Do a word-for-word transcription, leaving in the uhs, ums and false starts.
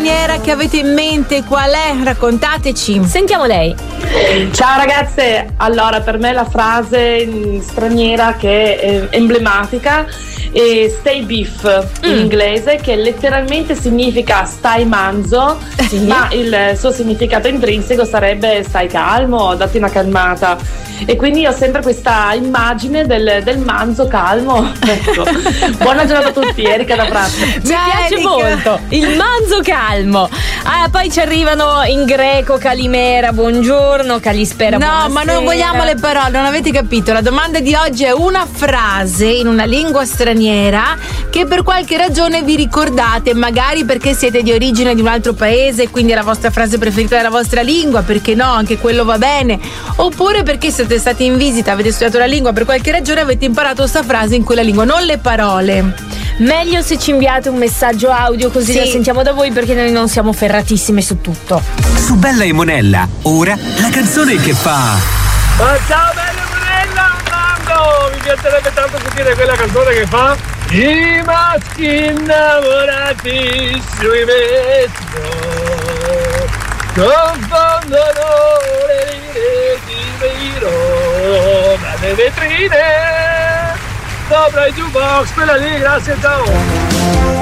straniera che avete in mente qual è? Raccontateci. Sentiamo lei. Ciao ragazze, allora per me la frase straniera che è emblematica è stay beef in mm. inglese, che letteralmente significa stai manzo, sì. ma il suo significato intrinseco sarebbe stai calmo, datti una calmata. E quindi ho sempre questa immagine del, del manzo calmo. Ecco. Buona giornata a tutti, Erika da Prato. Mi piace Erika. molto il manzo calmo. Ah, poi ci arrivano in greco Calimera, buongiorno, Calispera, no, buonasera. ma non vogliamo le parole, non avete capito. La domanda di oggi è una frase in una lingua straniera che per qualche ragione vi ricordate, magari perché siete di origine di un altro paese, quindi è la vostra frase preferita della vostra lingua, perché no, anche quello va bene, oppure perché siete stati in visita, avete studiato la lingua, per qualche ragione avete imparato questa frase in quella lingua, non le parole. Meglio se ci inviate un messaggio audio, così sì. la sentiamo da voi, perché noi non siamo ferratissime su tutto. Su Bella e Monella, ora la canzone che fa. Oh, ciao Bella e Monella, Mambo! Mi piacerebbe tanto sentire quella canzone che fa i maschi innamorati sui metro confondono le linee di Beiro dalle vetrine sopra i jukebox, quella lì, grazie, ciao!